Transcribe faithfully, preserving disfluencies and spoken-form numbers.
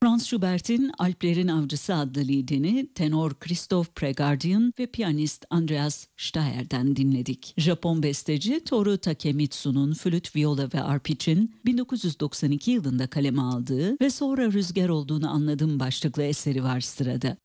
Franz Schubert'in Alplerin Avcısı adlı liedini tenor Christoph Pregardian ve piyanist Andreas Steyer'den dinledik. Japon besteci Toru Takemitsu'nun flüt, viola ve arp için bin dokuz yüz doksan iki yılında kaleme aldığı ve sonra rüzgar olduğunu anladım başlıklı eseri var sırada.